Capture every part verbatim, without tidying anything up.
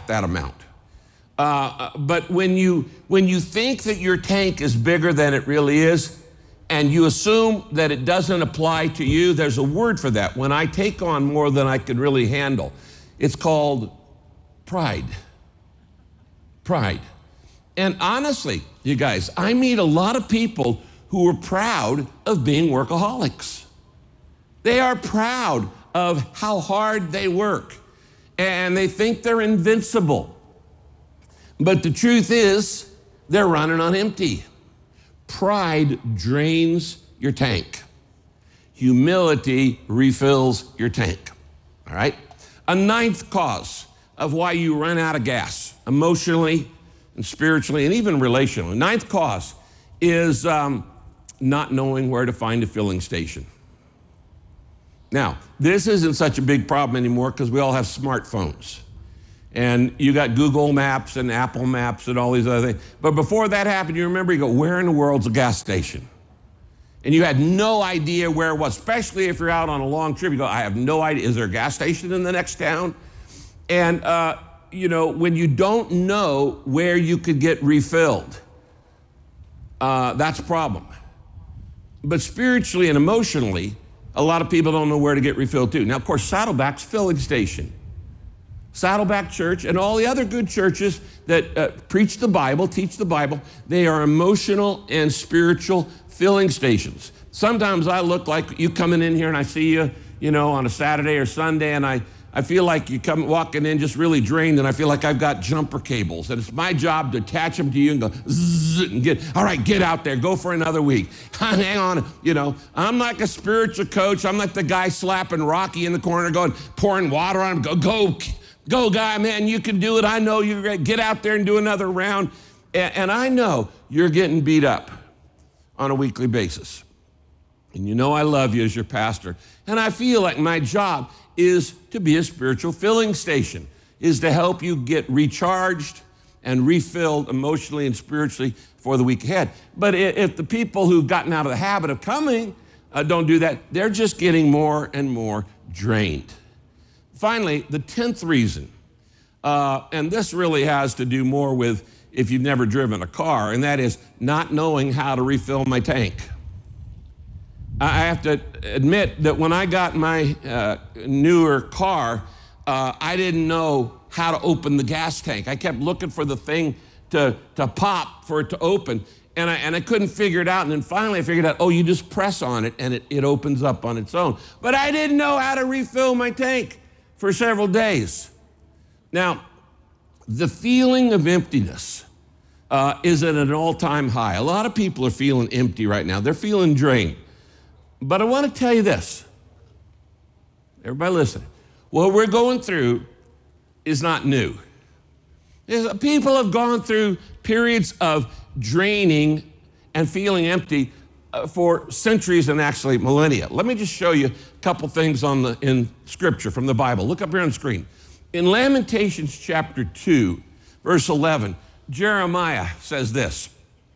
half that amount. Uh, but when you, when you think that your tank is bigger than it really is, and you assume that it doesn't apply to you, there's a word for that. When I take on more than I can really handle, it's called pride. Pride. And honestly, you guys, I meet a lot of people who are proud of being workaholics. They are proud of how hard they work, and they think they're invincible. But the truth is, they're running on empty. Pride drains your tank. Humility refills your tank, all right? A ninth cause of why you run out of gas, emotionally and spiritually and even relationally. Ninth cause is um, not knowing where to find a filling station. Now, this isn't such a big problem anymore because we all have smartphones. And you got Google Maps and Apple Maps and all these other things. But before that happened, you remember, you go, where in the world's a gas station? And you had no idea where it was, especially if you're out on a long trip. You go, I have no idea. Is there a gas station in the next town? And, uh, you know, when you don't know where you could get refilled, uh, that's a problem. But spiritually and emotionally, a lot of people don't know where to get refilled too. Now, of course, Saddleback's filling station. Saddleback Church and all the other good churches that uh, preach the Bible, teach the Bible, they are emotional and spiritual filling stations. Sometimes I look like you coming in here and I see you, you know, on a Saturday or Sunday, and I, I feel like you come walking in just really drained, and I feel like I've got jumper cables, and it's my job to attach them to you and go zzz, and get, all right, get out there, go for another week. Hang on, you know, I'm like a spiritual coach. I'm like the guy slapping Rocky in the corner going, pouring water on him, go, go, Go, guy, man, you can do it. I know you're going to get out there and do another round. And, and I know you're getting beat up on a weekly basis. And you know I love you as your pastor. And I feel like my job is to be a spiritual filling station, is to help you get recharged and refilled emotionally and spiritually for the week ahead. But if the people who've gotten out of the habit of coming uh, don't do that, they're just getting more and more drained. Finally, the tenth reason, uh, and this really has to do more with if you've never driven a car, and that is not knowing how to refill my tank. I have to admit that when I got my uh, newer car, uh, I didn't know how to open the gas tank. I kept looking for the thing to, to pop for it to open, and I, and I couldn't figure it out. And then finally I figured out, oh, you just press on it and it, it opens up on its own. But I didn't know how to refill my tank for several days. Now, the feeling of emptiness uh, is at an all-time high. A lot of people are feeling empty right now. They're feeling drained. But I want to tell you this. Everybody listen. What we're going through is not new. People have gone through periods of draining and feeling empty for centuries and actually millennia. Let me just show you a couple things on the, in Scripture from the Bible. Look up here on the screen. In Lamentations chapter two, verse eleven, Jeremiah says this,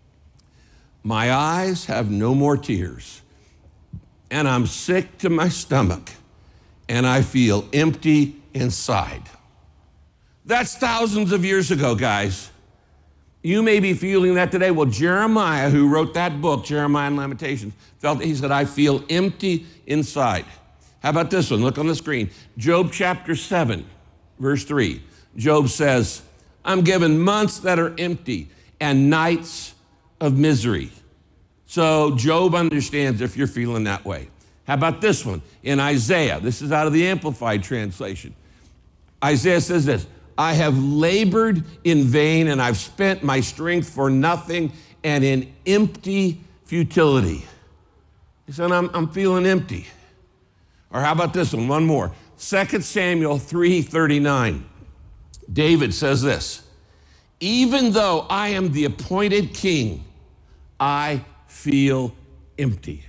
my eyes have no more tears, and I'm sick to my stomach, and I feel empty inside. That's thousands of years ago, guys. You may be feeling that today. Well, Jeremiah, who wrote that book, Jeremiah and Lamentations, felt, he said, I feel empty inside. How about this one? Look on the screen. Job chapter seven, verse three. Job says, I'm given months that are empty and nights of misery. So Job understands if you're feeling that way. How about this one? In Isaiah, this is out of the Amplified Translation. Isaiah says this, I have labored in vain, and I've spent my strength for nothing and in empty futility. He said, I'm, I'm feeling empty. Or how about this one? One more. Second Samuel three thirty-nine. David says this, even though I am the appointed king, I feel empty.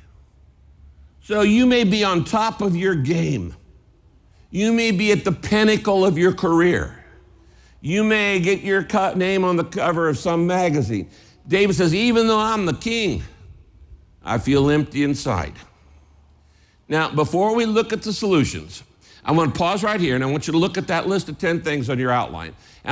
So you may be on top of your game. You may be at the pinnacle of your career. You may get your name on the cover of some magazine. David says, even though I'm the king, I feel empty inside. Now, before we look at the solutions, I want to pause right here, and I want you to look at that list of ten things on your outline.